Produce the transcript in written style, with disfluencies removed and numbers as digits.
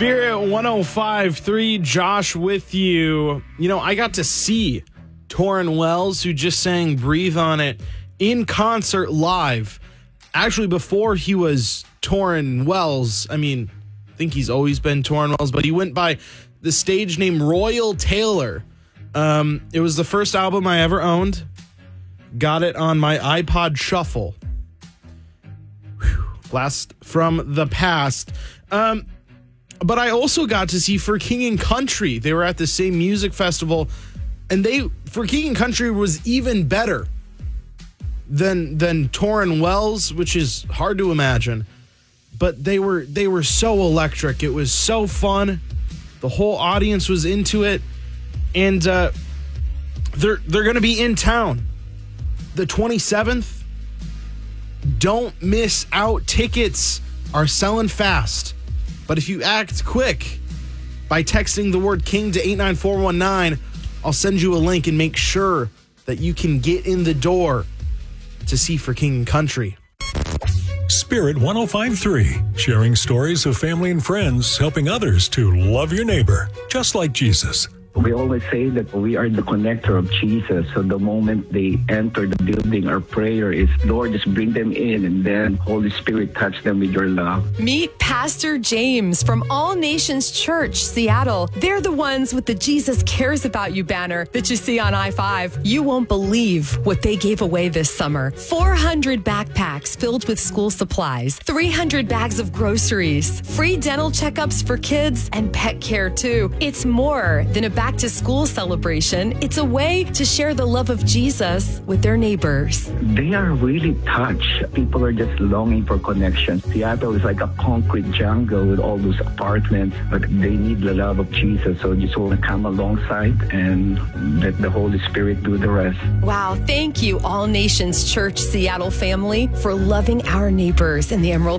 Spirit 105.3, Josh with you. You know, I got to see Tauren Wells, who just sang Breathe on It, in concert live. Actually, before he was Tauren Wells, I think he's always been Tauren Wells, but he went by the stage name Royal Taylor. It was the first album I ever owned. Got it on my iPod Shuffle. Blast from the past. But I also got to see For King and Country. They were at the same music festival, and For King and Country was even better than Tauren Wells, which is hard to imagine. But they were so electric. It was so fun. The whole audience was into it, and they're going to be in town the 27th. Don't miss out. Tickets are selling fast. But if you act quick by texting the word King to 89419, I'll send you a link and make sure that you can get in the door to see For King and Country. Spirit 105.3, sharing stories of family and friends, helping others to love your neighbor, just like Jesus. We always say that we are the connector of Jesus. So the moment they enter the building, our prayer is, Lord, just bring them in, and then Holy Spirit touch them with your love. Meet Pastor James from All Nations Church, Seattle. They're the ones with the Jesus Cares About You banner that you see on I-5. You won't believe what they gave away this summer. 400 backpacks filled with school supplies, 300 bags of groceries, free dental checkups for kids, and pet care too. It's more than a back-to-school celebration. It's a way to share the love of Jesus with their neighbors. They are really touched. People are just longing for connection. Seattle is like a concrete jungle with all those apartments, but they need the love of Jesus. So just want to come alongside and let the Holy Spirit do the rest. Wow. Thank you, All Nations Church Seattle family, for loving our neighbors in the Emerald